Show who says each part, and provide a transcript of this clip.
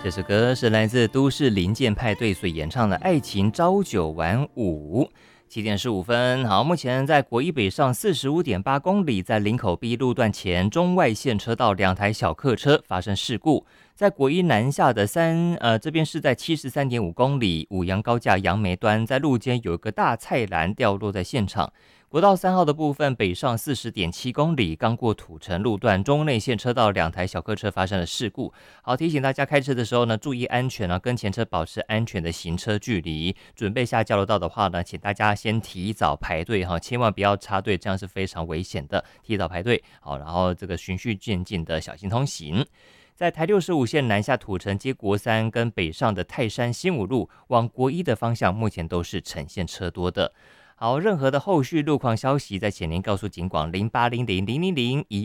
Speaker 1: 这首歌是来自都市零件派对所演唱的《爱情朝九晚五》。7点15分，好，目前在国一北上45.8公里，在林口 B 路段前中外线车道2台小客车发生事故。在国一南下的这边是在73.5公里，五杨高架杨梅端，在路肩有一个大菜篮掉落在现场。国道3号的部分北上40.7公里，刚过土城路段中内线车道2台小客车发生了事故。好，提醒大家开车的时候呢，注意安全啊，跟前车保持安全的行车距离。准备下交流道的话呢，请大家先提早排队哈，千万不要插队，这样是非常危险的。提早排队，好，然后这个循序渐进的小心通行。在台65线南下土城接国3跟北上的泰山新武路往国一的方向，目前都是呈现车多的。好，任何的后续路况消息，在请您告诉警广08000001。